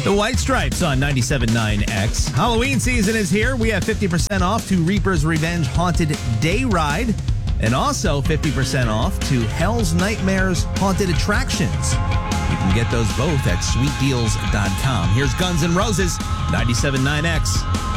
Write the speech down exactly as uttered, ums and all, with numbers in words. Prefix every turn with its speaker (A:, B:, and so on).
A: The White Stripes on ninety-seven point nine X. Halloween season is here. We have fifty percent off to Reaper's Revenge Haunted Day Ride, and also fifty percent off to Hell's Nightmares Haunted Attractions. You can get those both at sweet deals dot com. Here's Guns N' Roses, ninety-seven point nine X.